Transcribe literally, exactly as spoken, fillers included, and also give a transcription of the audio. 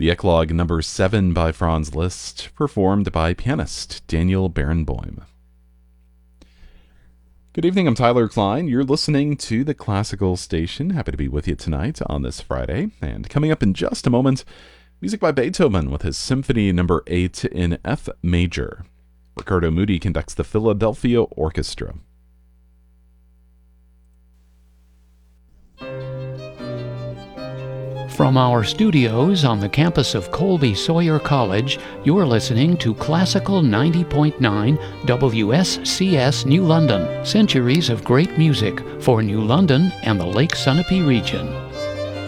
The Eclogue number seven by Franz Liszt, performed by pianist Daniel Barenboim. Good evening, I'm Tyler Klein. You're listening to the Classical Station. Happy to be with you tonight on this Friday. And coming up in just a moment, music by Beethoven with his Symphony number eight in F major. Ricardo Muti conducts the Philadelphia Orchestra. From our studios on the campus of Colby Sawyer College, you're listening to Classical ninety point nine W S C S New London, centuries of great music for New London and the Lake Sunapee region.